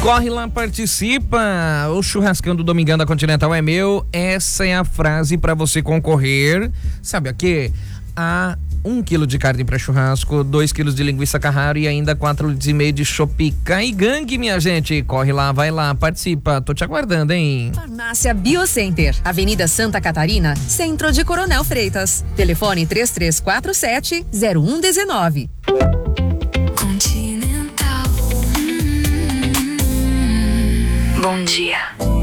Corre lá, participa. O churrascão do Domingão da Continental é meu. Essa é a frase para você concorrer. Sabe a quê? A 1 quilo de carne para churrasco, 2 quilos de linguiça Carraro e ainda 4,5 litros de chopp Caigangue, minha gente. Corre lá, vai lá, participa. Tô te aguardando, hein? Farmácia Biocenter, Avenida Santa Catarina, Centro de Coronel Freitas. Telefone 3347-0119. Continental. Bom dia.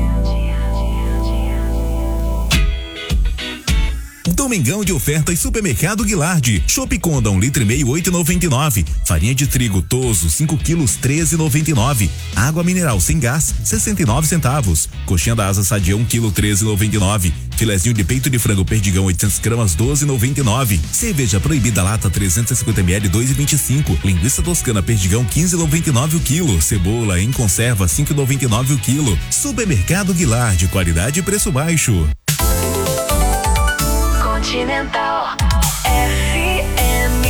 Domingão de ofertas Supermercado Guilard. Chopp Conda 1,5 litro, 8,99. Farinha de trigo Toso 5 quilos, 13,99. Água mineral sem gás 69 centavos. Coxinha da asa sadia 1 quilo, 13,99. Filezinho de peito de frango Perdigão 800 gramas 12,99. Cerveja proibida lata 350 ml 2,25. Linguiça toscana Perdigão 15,99 o quilo. Cebola em conserva 5,99 o quilo. Supermercado Guilard, qualidade e preço baixo. Continental FM.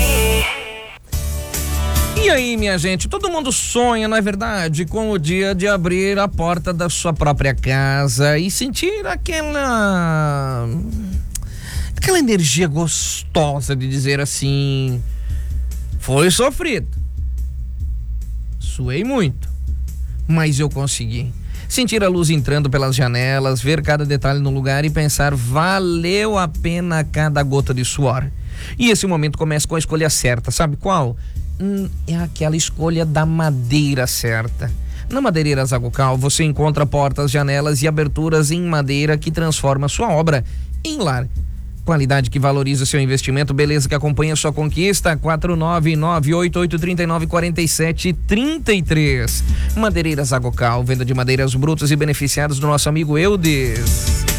E aí, minha gente, todo mundo sonha, não é verdade? Com o dia de abrir a porta da sua própria casa e sentir aquela energia gostosa de dizer assim: foi sofrido, suei muito, mas eu consegui. Sentir a luz entrando pelas janelas, ver cada detalhe no lugar e pensar: valeu a pena cada gota de suor. E esse momento começa com a escolha certa, sabe qual? É aquela escolha da madeira certa. Na Madeireiras Agocal você encontra portas, janelas e aberturas em madeira que transforma sua obra em lar. Qualidade que valoriza seu investimento, beleza que acompanha sua conquista. 49988394733. Madeireiras Agocal, venda de madeiras brutas e beneficiadas do nosso amigo Eudes.